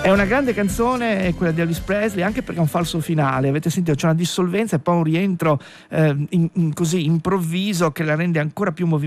È una grande canzone quella di Elvis Presley, anche perché è un falso finale, avete sentito, c'è una dissolvenza e poi un rientro così improvviso che la rende ancora più